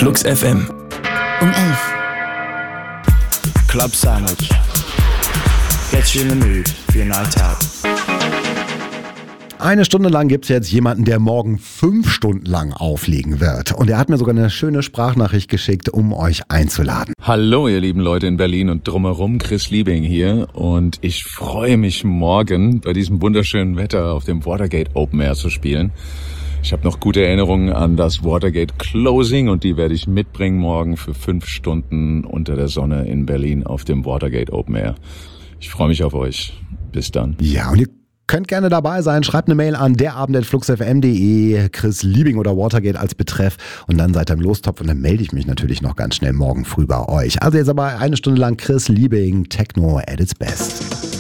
Flux FM. Um 11. Club Sandwich. Get you in the mood for your night out. Eine Stunde lang gibt es jetzt jemanden, der morgen 5 Stunden lang auflegen wird. Und er hat mir sogar eine schöne Sprachnachricht geschickt, um euch einzuladen. Hallo ihr lieben Leute in Berlin und drumherum, Chris Liebing hier. Und ich freue mich morgen bei diesem wunderschönen Wetter auf dem Watergate Open Air zu spielen. Ich habe noch gute Erinnerungen an das Watergate Closing und die werde ich mitbringen morgen für 5 Stunden unter der Sonne in Berlin auf dem Watergate Open Air. Ich freue mich auf euch. Bis dann. Ja, und ihr könnt gerne dabei sein. Schreibt eine Mail an derabend@fluxfm.de, Chris Liebing oder Watergate als Betreff und dann seid ihr im Lostopf und dann melde ich mich natürlich noch ganz schnell morgen früh bei euch. Also jetzt aber eine Stunde lang Chris Liebing, Techno at its best.